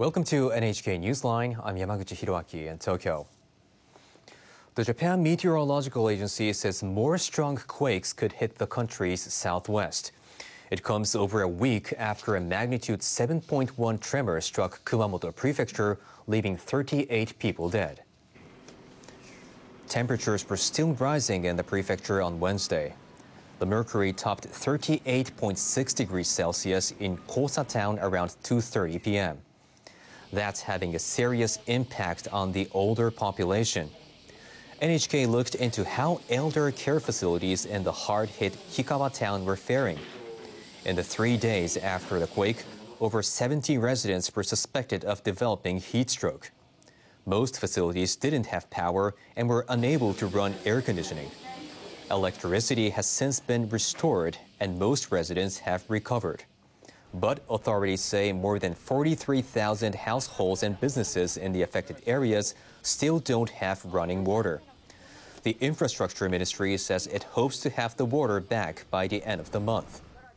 Welcome to NHK Newsline. I'm Yamaguchi Hiroaki in Tokyo. The Japan Meteorological Agency says more strong quakes could hit the country's southwest. It comes over a week after a magnitude 7.1 tremor struck Kumamoto Prefecture, leaving 38 people dead. Temperatures were still rising in the prefecture on Wednesday. The mercury topped 38.6 degrees Celsius in Kosa town around 2:30 p.m. That's having a serious impact on the older population. NHK looked into how elder care facilities in the hard-hit Hikawa town were faring. In the 3 days after the quake, over 70 residents were suspected of developing heat stroke. Most facilities didn't have power and were unable to run air conditioning. Electricity has since been restored and most residents have recovered. But authorities say more than 43,000 households and businesses in the affected areas still don't have running water. The Infrastructure Ministry says it hopes to have the water back by the end of the month.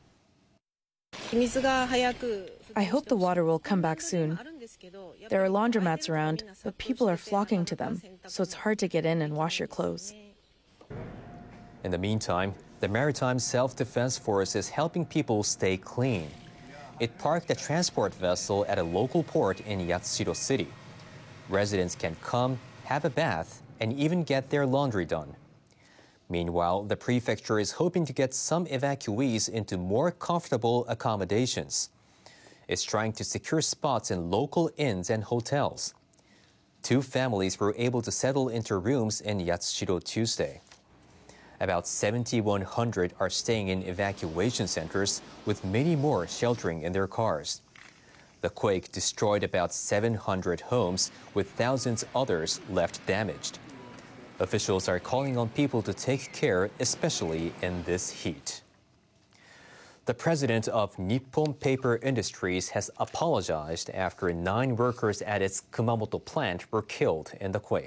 I hope the water will come back soon. There are laundromats around, but people are flocking to them, so it's hard to get in and wash your clothes. In the meantime, the Maritime Self-Defense Force is helping people stay clean. It parked a transport vessel at a local port in Yatsushiro City. Residents can come, have a bath, and even get their laundry done. Meanwhile, the prefecture is hoping to get some evacuees into more comfortable accommodations. It's trying to secure spots in local inns and hotels. 2 families were able to settle into rooms in Yatsushiro Tuesday. About 7,100 are staying in evacuation centers, with many more sheltering in their cars. The quake destroyed about 700 homes, with thousands others left damaged. Officials are calling on people to take care, especially in this heat. The president of Nippon Paper Industries has apologized after 9 workers at its Kumamoto plant were killed in the quake.